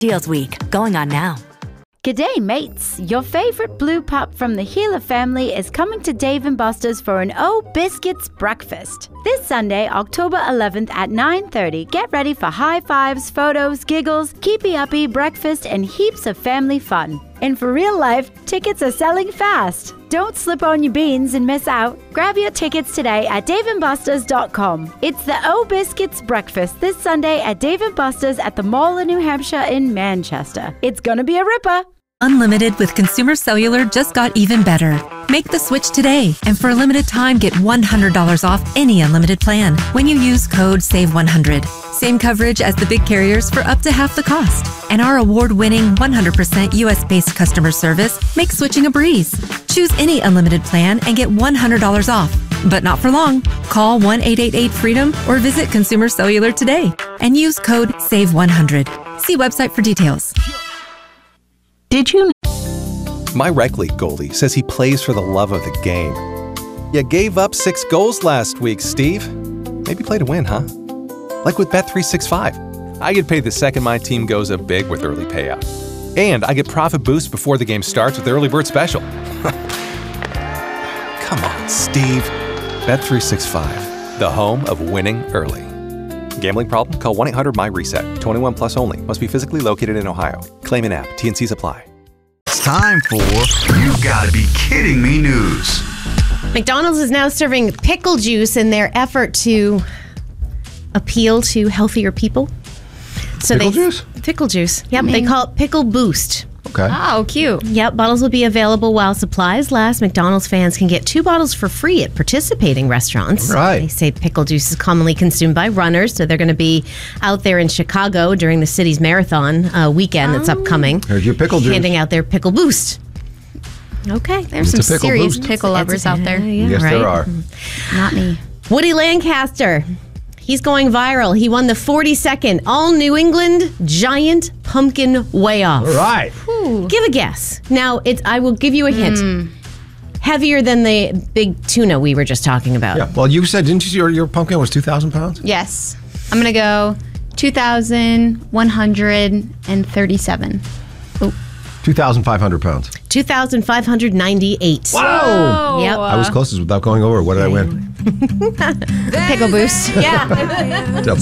Deals Week, going on now. G'day, mates. Your favorite blue pup from the Healer family is coming to Dave & Buster's for an O Biscuits breakfast. This Sunday, October 11th at 9:30. Get ready for high fives, photos, giggles, keepy-uppy, breakfast, and heaps of family fun. And for real life, tickets are selling fast. Don't slip on your beans and miss out. Grab your tickets today at daveandbusters.com. It's the O Biscuits breakfast this Sunday at Dave & Buster's at the Mall of New Hampshire in Manchester. It's gonna be a ripper. Unlimited with Consumer Cellular just got even better. Make the switch today, and for a limited time, get $100 off any unlimited plan when you use code SAVE100. Same coverage as the big carriers for up to half the cost. And our award-winning 100% US-based customer service makes switching a breeze. Choose any unlimited plan and get $100 off. But not for long. Call 1-888-FREEDOM or visit Consumer Cellular today and use code SAVE100. See website for details. Did you? My rec league goalie says he plays for the love of the game. You gave up 6 goals last week, Steve. Maybe play to win, huh? Like with Bet365. I get paid the second my team goes up big with early payout. And I get profit boost before the game starts with Early Bird Special. Come on, Steve. Bet365, the home of winning early. Gambling problem? Call 1-800-MY-RESET. 21 plus only. Must be physically located in Ohio. Claim an app. T&Cs apply. It's time for You Gotta Be Kidding Me news. McDonald's is now serving pickle juice in their effort to appeal to healthier people. So pickle juice? Pickle juice. Yep, they call it Pickle Boost. Okay. Oh, cute. Yep, bottles will be available while supplies last. McDonald's fans can get 2 bottles for free at participating restaurants. Right. They say pickle juice is commonly consumed by runners, so they're going to be out there in Chicago during the city's marathon weekend that's upcoming. Here's your pickle juice. Handing out their Pickle Boost. Okay. There's some pickle serious boost. pickle lovers out there. Yes, there are. Not me. Woody Lancaster. He's going viral. He won the 42nd All New England Giant Pumpkin Weigh Off. All right. Give a guess. Now, I will give you a hint. Heavier than the big tuna we were just talking about. Yeah. Well, you said, didn't you, your pumpkin was 2,000 pounds? Yes. I'm going to go 2,137. 2,500 pounds. 2,598. Whoa! Yep. I was closest without going over. What did I win? Pickle Boost. Yeah.